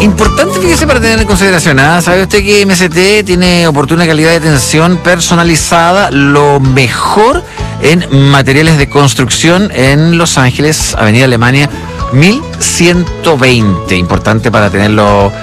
Importante, fíjese, para tener en consideración, ¿ah? ¿Sabe usted que MST tiene oportuna calidad de atención personalizada, lo mejor en materiales de construcción en Los Ángeles, Avenida Alemania 1120? Importante para tenerlo